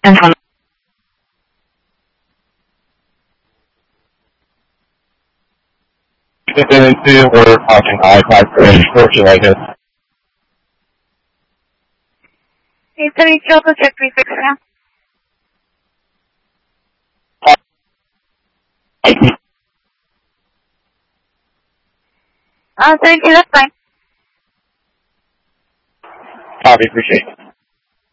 information. Into we're talking iPad and fortune like this. Italy Kyoto check prefix now. Thank you, that's fine. Copy, appreciate it.